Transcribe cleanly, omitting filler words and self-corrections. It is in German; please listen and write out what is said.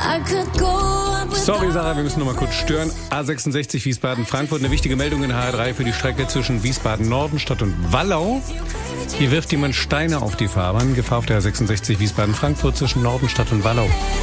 Sorry Sarah, wir müssen noch mal kurz stören. A66 Wiesbaden-Frankfurt, eine wichtige Meldung in HR3 für die Strecke zwischen Wiesbaden-Nordenstadt und Wallau. Hier wirft jemand Steine auf die Fahrbahn. Gefahr auf der A66 Wiesbaden-Frankfurt zwischen Nordenstadt und Wallau.